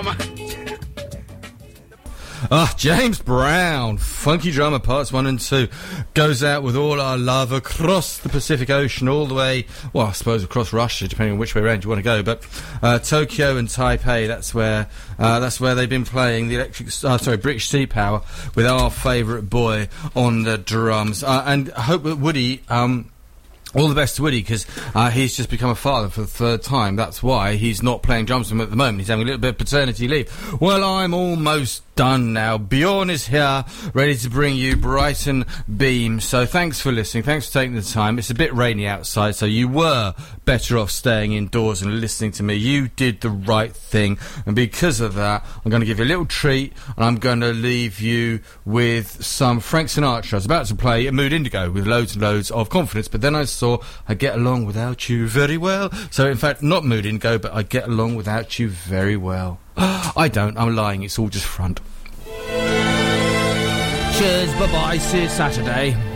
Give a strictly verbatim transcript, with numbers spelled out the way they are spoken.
Ah, James Brown, Funky Drummer, parts one and two, goes out with all our love across the Pacific Ocean, all the way, well, I suppose across Russia, depending on which way around you want to go, but uh, Tokyo and Taipei, that's where uh, that's where they've been playing the electric, uh, sorry, British Sea Power, with our favourite boy on the drums. Uh, and I hope that Woody... Um, all the best to Woody, because uh, he's just become a father for the third time. That's why he's not playing drums with him at the moment. He's having a little bit of paternity leave. Well, I'm almost done now. Bjorn is here, ready to bring you Brighton Beam. So thanks for listening. Thanks for taking the time. It's a bit rainy outside, so you were better off staying indoors and listening to me. You did the right thing. And because of that, I'm going to give you a little treat, and I'm going to leave you with some Frank Sinatra. I was about to play a Mood Indigo with loads and loads of confidence, but then I saw I get along without you very well. So, in fact, not Mood Indigo, but I get along without you very well. I don't. I'm lying. It's all just front. Cheers. Bye-bye. See you Saturday.